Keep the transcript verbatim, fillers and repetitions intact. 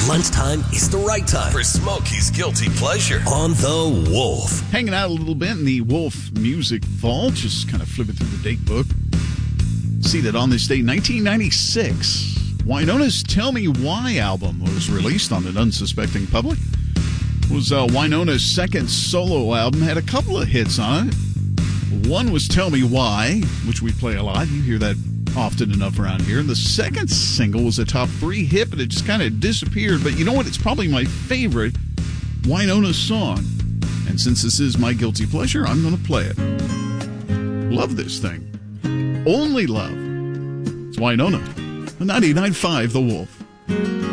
Lunchtime is the right time for Smokey's Guilty Pleasure on The Wolf. Hanging out a little bit in the Wolf Music Vault, just kind of flipping through the date book. See that on this date, nineteen ninety-six, Wynona's Tell Me Why album was released on an unsuspecting public. It was uh, Wynona's second solo album, had a couple of hits on it. One was Tell Me Why, which we play a lot. You hear that often enough around here. And the second single was a top three hit, but it just kind of disappeared. But you know what? It's probably my favorite Wynona song. And since this is my guilty pleasure, I'm going to play it. Love this thing. Only Love. It's Wynona. ninety-nine point five The Wolf.